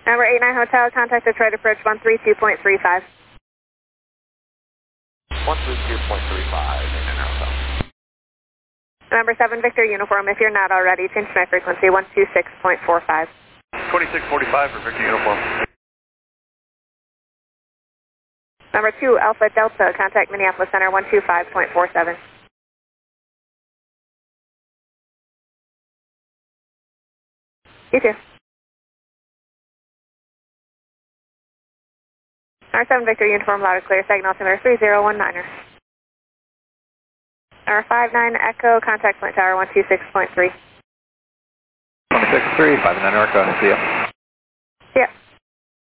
Number 89 Hotel, contact Detroit approach 132.35. 132.35, 89 Hotel. Number 7 Victor Uniform, if you're not already, change my frequency 126.45. 2645 for Victor Uniform. Number 2 Alpha Delta, contact Minneapolis Center 125.47. You too. Number 7 Victor Uniform, loud and clear, signal altimeter 3019er. Number 59 Echo, contact Flint Tower 126.3. 163, 59 Echo, see ya. Yeah.